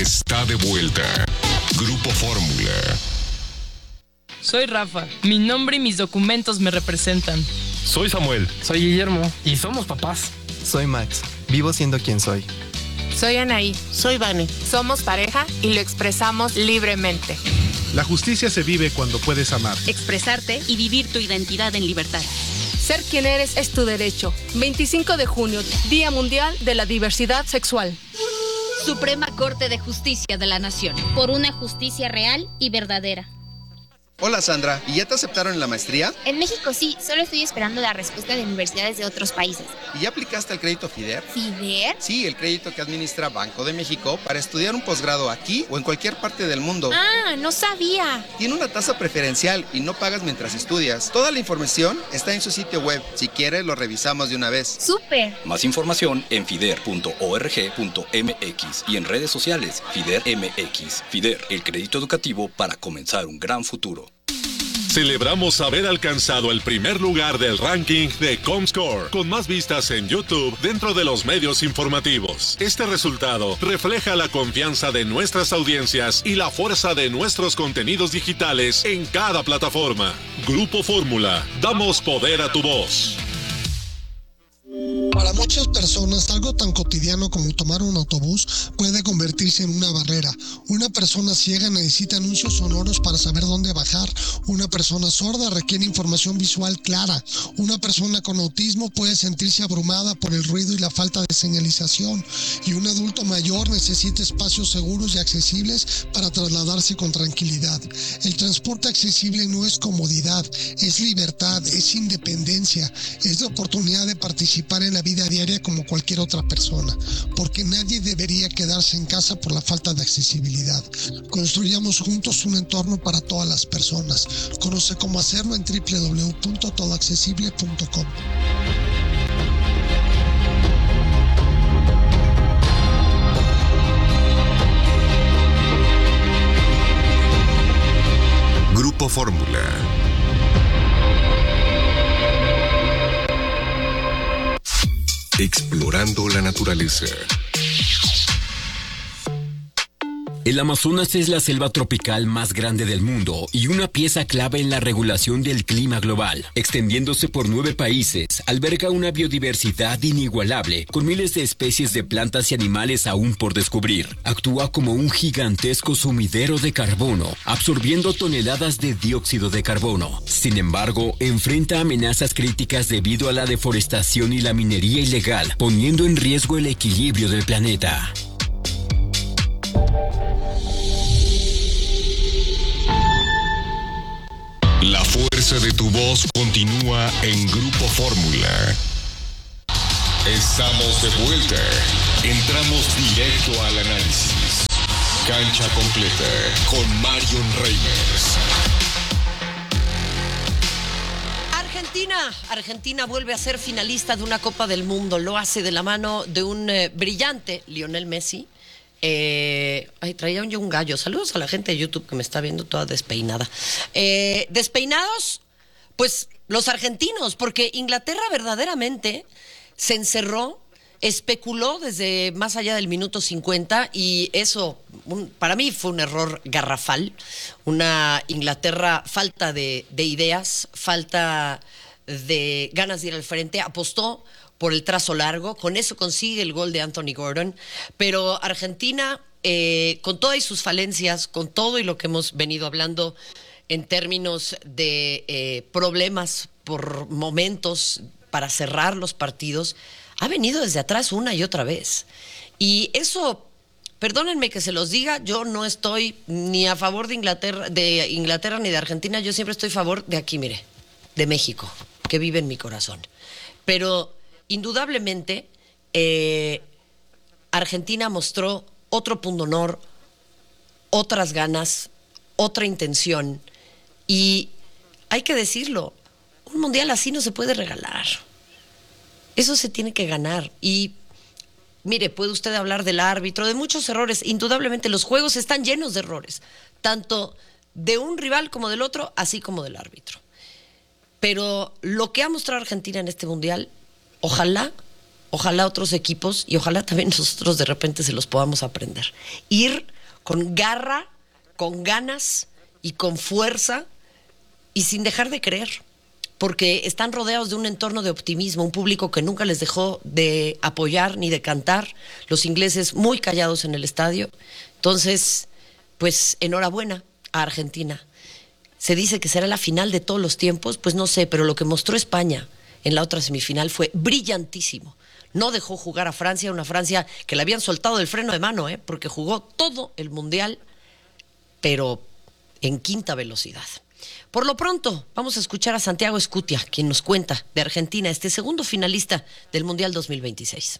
está de vuelta. Grupo Fórmula. Soy Rafa. Mi nombre y mis documentos me representan. Soy Samuel. Soy Guillermo. Y somos papás. Soy Max. Vivo siendo quien soy. Soy Anaí. Soy Vane. Somos pareja y lo expresamos libremente. La justicia se vive cuando puedes amar, expresarte y vivir tu identidad en libertad. Ser quien eres es tu derecho. 25 de junio, Día Mundial de la Diversidad Sexual. Suprema Corte de Justicia de la Nación. Por una justicia real y verdadera. Hola Sandra, ¿y ya te aceptaron en la maestría? En México sí, solo estoy esperando la respuesta de universidades de otros países. ¿Y ya aplicaste al crédito FIDER? ¿FIDER? Sí, el crédito que administra Banco de México para estudiar un posgrado aquí o en cualquier parte del mundo. Ah, no sabía. Tiene una tasa preferencial y no pagas mientras estudias. Toda la información está en su sitio web. Si quieres, lo revisamos de una vez. ¡Súper! Más información en fider.org.mx y en redes sociales FIDER MX. FIDER, el crédito educativo para comenzar un gran futuro. Celebramos haber alcanzado el primer lugar del ranking de Comscore, con más vistas en YouTube dentro de los medios informativos. Este resultado refleja la confianza de nuestras audiencias y la fuerza de nuestros contenidos digitales en cada plataforma. Grupo Fórmula, damos poder a tu voz. Para muchas personas, algo tan cotidiano como tomar un autobús puede convertirse en una barrera. Una persona ciega necesita anuncios sonoros para saber dónde bajar. Una persona sorda requiere información visual clara. Una persona con autismo puede sentirse abrumada por el ruido y la falta de señalización. Y un adulto mayor necesita espacios seguros y accesibles para trasladarse con tranquilidad. El transporte accesible no es comodidad, es libertad, es independencia, es la oportunidad de participar en la vida diaria como cualquier otra persona, porque nadie debería quedarse en casa por la falta de accesibilidad. Construyamos juntos un entorno para todas las personas. Conoce cómo hacerlo en www.todoaccesible.com. Grupo Fórmula. Explorando la naturaleza. El Amazonas es la selva tropical más grande del mundo y una pieza clave en la regulación del clima global. Extendiéndose por 9 países, alberga una biodiversidad inigualable, con miles de especies de plantas y animales aún por descubrir. Actúa como un gigantesco sumidero de carbono, absorbiendo toneladas de dióxido de carbono. Sin embargo, enfrenta amenazas críticas debido a la deforestación y la minería ilegal, poniendo en riesgo el equilibrio del planeta. La fuerza de tu voz continúa en Grupo Fórmula. Estamos de vuelta. Entramos directo al análisis. Cancha completa con Marion Reimers. Argentina vuelve a ser finalista de una Copa del Mundo. Lo hace de la mano de un brillante Lionel Messi. Traía yo un gallo. Saludos a la gente de YouTube que me está viendo toda despeinada. Despeinados, pues los argentinos, porque Inglaterra verdaderamente se encerró, especuló desde más allá del minuto 50 y eso para mí fue un error garrafal. Una Inglaterra falta de ideas, falta de ganas de ir al frente, apostó por el trazo largo, con eso consigue el gol de Anthony Gordon, pero Argentina, con todas sus falencias, con todo y lo que hemos venido hablando en términos de problemas por momentos para cerrar los partidos, ha venido desde atrás una y otra vez. Y eso, perdónenme que se los diga, yo no estoy ni a favor de Inglaterra ni de Argentina, yo siempre estoy a favor de aquí, mire, de México, que vive en mi corazón. Pero indudablemente, Argentina mostró otro pundonor, otras ganas, otra intención. Y hay que decirlo, un mundial así no se puede regalar. Eso se tiene que ganar. Y mire, puede usted hablar del árbitro, de muchos errores. Indudablemente los juegos están llenos de errores, tanto de un rival como del otro, así como del árbitro. Pero lo que ha mostrado Argentina en este mundial, ojalá ojalá otros equipos y ojalá también nosotros de repente se los podamos aprender. Ir con garra, con ganas y con fuerza y sin dejar de creer, porque están rodeados de un entorno de optimismo, un público que nunca les dejó de apoyar ni de cantar, los ingleses muy callados en el estadio. Entonces, pues enhorabuena a Argentina. Se dice que será la final de todos los tiempos, pues no sé, pero lo que mostró España en la otra semifinal fue brillantísimo. No dejó jugar a Francia, una Francia que le habían soltado el freno de mano, porque jugó todo el Mundial, pero en quinta velocidad. Por lo pronto, vamos a escuchar a Santiago Escutia, quien nos cuenta de Argentina, este segundo finalista del Mundial 2026.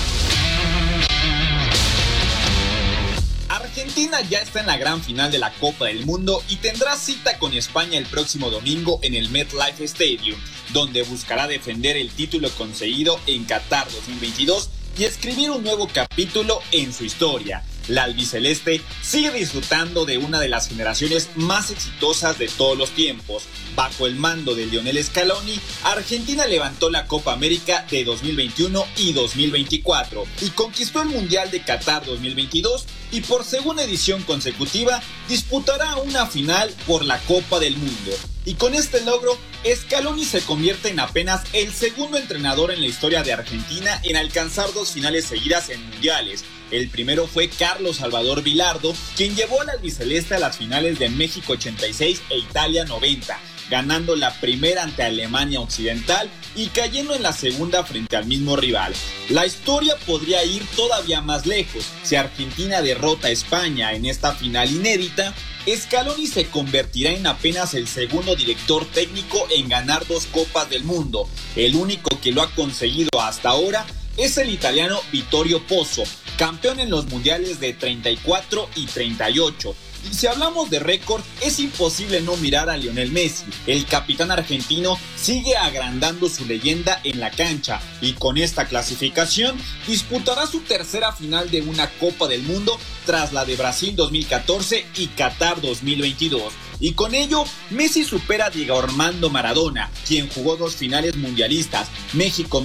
Argentina ya está en la gran final de la Copa del Mundo y tendrá cita con España el próximo domingo en el MetLife Stadium, donde buscará defender el título conseguido en Qatar 2022 y escribir un nuevo capítulo en su historia. La albiceleste sigue disfrutando de una de las generaciones más exitosas de todos los tiempos. Bajo el mando de Lionel Scaloni, Argentina levantó la Copa América de 2021 y 2024 y conquistó el Mundial de Qatar 2022 y por segunda edición consecutiva disputará una final por la Copa del Mundo. Y con este logro, Scaloni se convierte en apenas el segundo entrenador en la historia de Argentina en alcanzar 2 finales seguidas en mundiales. El primero fue Carlos Salvador Vilardo, quien llevó al albiceleste a las finales de México 86 e Italia 90, ganando la primera ante Alemania Occidental y cayendo en la segunda frente al mismo rival. La historia podría ir todavía más lejos. Si Argentina derrota a España en esta final inédita, Scaloni se convertirá en apenas el segundo director técnico en ganar 2 Copas del Mundo. El único que lo ha conseguido hasta ahora es el italiano Vittorio Pozzo, campeón en los mundiales de 34 y 38. Y si hablamos de récord, es imposible no mirar a Lionel Messi. El capitán argentino sigue agrandando su leyenda en la cancha y con esta clasificación disputará su tercera final de una Copa del Mundo tras la de Brasil 2014 y Qatar 2022. Y con ello, Messi supera a Diego Armando Maradona, quien jugó 2 finales mundialistas, México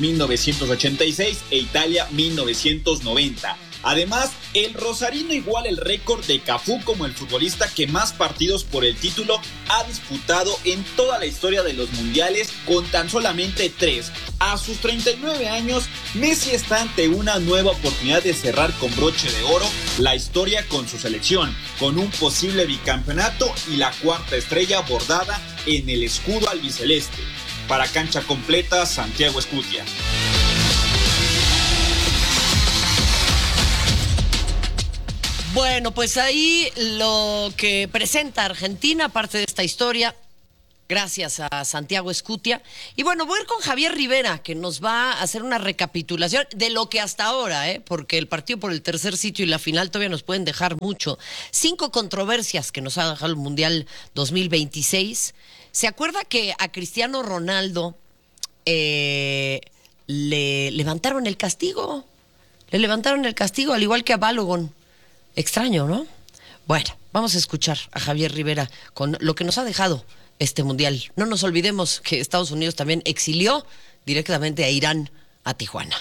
1986 e Italia 1990. Además, el rosarino iguala el récord de Cafú como el futbolista que más partidos por el título ha disputado en toda la historia de los mundiales, con tan solamente 3. A sus 39 años, Messi está ante una nueva oportunidad de cerrar con broche de oro la historia con su selección, con un posible bicampeonato y la 4ª estrella bordada en el escudo albiceleste. Para Cancha Completa, Santiago Escutia. Bueno, pues ahí lo que presenta Argentina, parte de esta historia, gracias a Santiago Escutia. Y bueno, voy a ir con Javier Rivera, que nos va a hacer una recapitulación de lo que hasta ahora, porque el partido por el tercer sitio y la final todavía nos pueden dejar mucho. 5 controversias que nos ha dejado el Mundial 2026. ¿Se acuerda que a Cristiano Ronaldo le levantaron el castigo? Le levantaron el castigo, al igual que a Balogun. Extraño, ¿no? Bueno, vamos a escuchar a Javier Rivera con lo que nos ha dejado este Mundial. No nos olvidemos que Estados Unidos también exilió directamente a Irán, a Tijuana.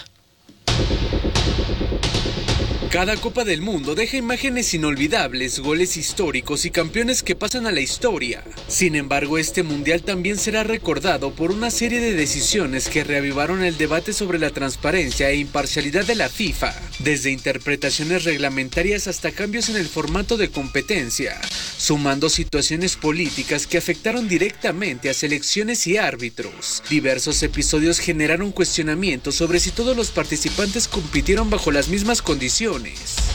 Cada Copa del Mundo deja imágenes inolvidables, goles históricos y campeones que pasan a la historia. Sin embargo, este Mundial también será recordado por una serie de decisiones que reavivaron el debate sobre la transparencia e imparcialidad de la FIFA, desde interpretaciones reglamentarias hasta cambios en el formato de competencia, sumando situaciones políticas que afectaron directamente a selecciones y árbitros. Diversos episodios generaron cuestionamientos sobre si todos los participantes compitieron bajo las mismas condiciones.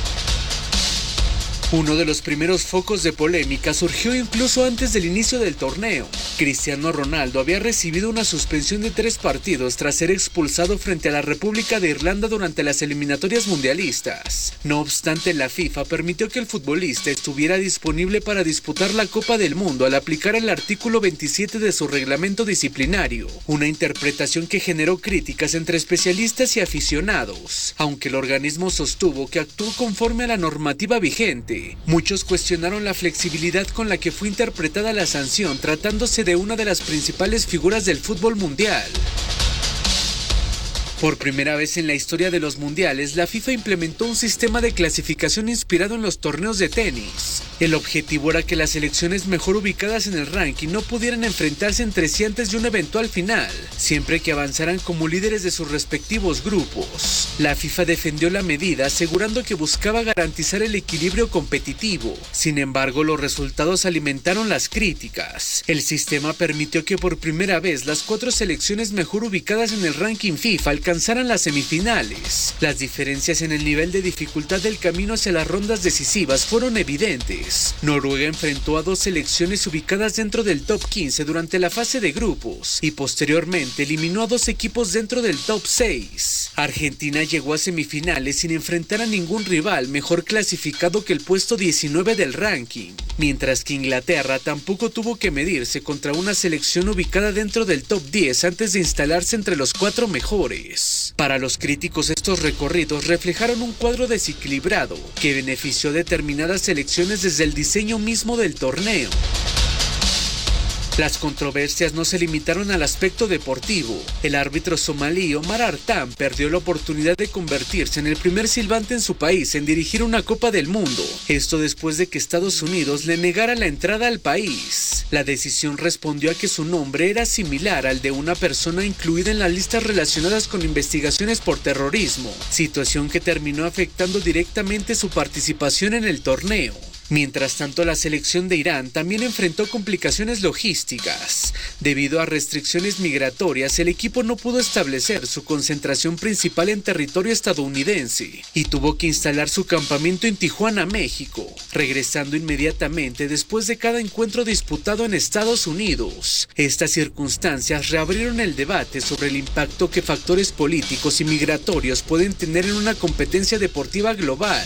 Uno de los primeros focos de polémica surgió incluso antes del inicio del torneo. Cristiano Ronaldo había recibido una suspensión de 3 partidos tras ser expulsado frente a la República de Irlanda durante las eliminatorias mundialistas. No obstante, la FIFA permitió que el futbolista estuviera disponible para disputar la Copa del Mundo al aplicar el artículo 27 de su reglamento disciplinario, una interpretación que generó críticas entre especialistas y aficionados. Aunque el organismo sostuvo que actuó conforme a la normativa vigente, muchos cuestionaron la flexibilidad con la que fue interpretada la sanción, tratándose de una de las principales figuras del fútbol mundial. Por primera vez en la historia de los mundiales, la FIFA implementó un sistema de clasificación inspirado en los torneos de tenis. El objetivo era que las selecciones mejor ubicadas en el ranking no pudieran enfrentarse entre sí antes de un eventual final, siempre que avanzaran como líderes de sus respectivos grupos. La FIFA defendió la medida, asegurando que buscaba garantizar el equilibrio competitivo. Sin embargo, los resultados alimentaron las críticas. El sistema permitió que por primera vez las 4 selecciones mejor ubicadas en el ranking FIFA alcanzaran las semifinales. Las diferencias en el nivel de dificultad del camino hacia las rondas decisivas fueron evidentes. Noruega enfrentó a 2 selecciones ubicadas dentro del top 15 durante la fase de grupos y posteriormente eliminó a 2 equipos dentro del top 6. Argentina llegó a semifinales sin enfrentar a ningún rival mejor clasificado que el puesto 19 del ranking, mientras que Inglaterra tampoco tuvo que medirse contra una selección ubicada dentro del top 10 antes de instalarse entre los 4 mejores. Para los críticos, estos recorridos reflejaron un cuadro desequilibrado que benefició a determinadas selecciones desde el diseño mismo del torneo. Las controversias no se limitaron al aspecto deportivo. El árbitro somalí Omar Artan perdió la oportunidad de convertirse en el primer silbante en su país en dirigir una Copa del Mundo. Esto después de que Estados Unidos le negara la entrada al país. La decisión respondió a que su nombre era similar al de una persona incluida en las listas relacionadas con investigaciones por terrorismo, situación que terminó afectando directamente su participación en el torneo. Mientras tanto, la selección de Irán también enfrentó complicaciones logísticas. Debido a restricciones migratorias, el equipo no pudo establecer su concentración principal en territorio estadounidense y tuvo que instalar su campamento en Tijuana, México, regresando inmediatamente después de cada encuentro disputado en Estados Unidos. Estas circunstancias reabrieron el debate sobre el impacto que factores políticos y migratorios pueden tener en una competencia deportiva global.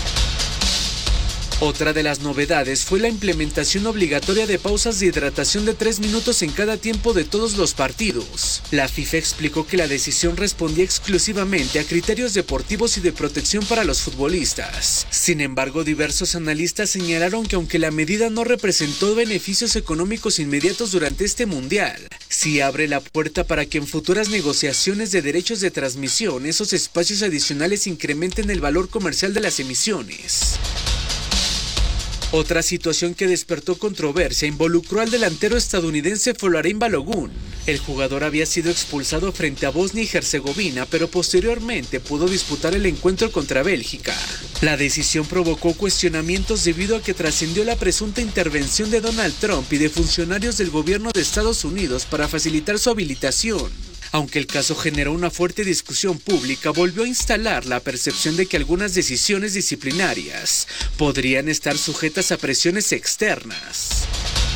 Otra de las novedades fue la implementación obligatoria de pausas de hidratación de 3 minutos en cada tiempo de todos los partidos. La FIFA explicó que la decisión respondía exclusivamente a criterios deportivos y de protección para los futbolistas. Sin embargo, diversos analistas señalaron que aunque la medida no representó beneficios económicos inmediatos durante este mundial, sí abre la puerta para que en futuras negociaciones de derechos de transmisión esos espacios adicionales incrementen el valor comercial de las emisiones. Otra situación que despertó controversia involucró al delantero estadounidense Folarin Balogun. El jugador había sido expulsado frente a Bosnia y Herzegovina, pero posteriormente pudo disputar el encuentro contra Bélgica. La decisión provocó cuestionamientos debido a que trascendió la presunta intervención de Donald Trump y de funcionarios del gobierno de Estados Unidos para facilitar su habilitación. Aunque el caso generó una fuerte discusión pública, volvió a instalar la percepción de que algunas decisiones disciplinarias podrían estar sujetas a presiones externas.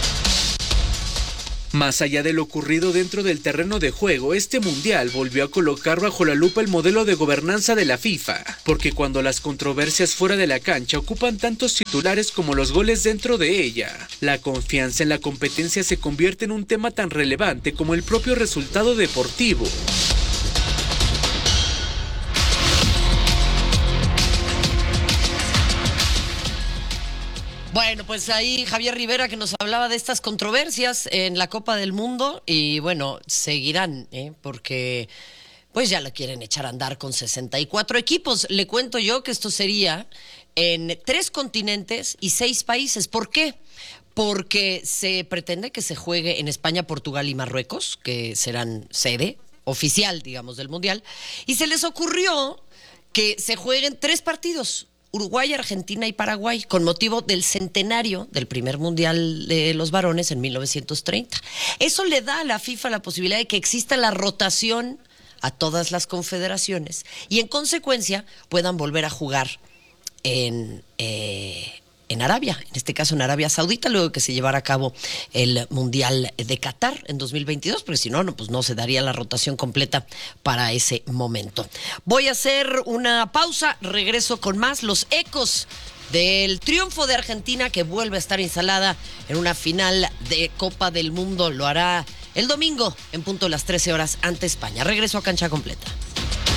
Más allá de lo ocurrido dentro del terreno de juego, este mundial volvió a colocar bajo la lupa el modelo de gobernanza de la FIFA, porque cuando las controversias fuera de la cancha ocupan tantos titulares como los goles dentro de ella, la confianza en la competencia se convierte en un tema tan relevante como el propio resultado deportivo. Bueno, pues ahí Javier Rivera que nos hablaba de estas controversias en la Copa del Mundo y bueno, seguirán, porque pues ya la quieren echar a andar con 64 equipos. Le cuento yo que esto sería en 3 continentes y 6 países. ¿Por qué? Porque se pretende que se juegue en España, Portugal y Marruecos, que serán sede oficial, digamos, del Mundial, y se les ocurrió que se jueguen 3 partidos. Uruguay, Argentina y Paraguay, con motivo del centenario del primer mundial de los varones en 1930. Eso le da a la FIFA la posibilidad de que exista la rotación a todas las confederaciones y en consecuencia puedan volver a jugar en Arabia, en este caso en Arabia Saudita, luego que se llevara a cabo el Mundial de Qatar en 2022, porque si no, pues no se daría la rotación completa para ese momento. Voy a hacer una pausa, regreso con más, los ecos del triunfo de Argentina que vuelve a estar instalada en una final de Copa del Mundo. Lo hará el domingo en punto de las 13 horas ante España. Regreso a Cancha Completa.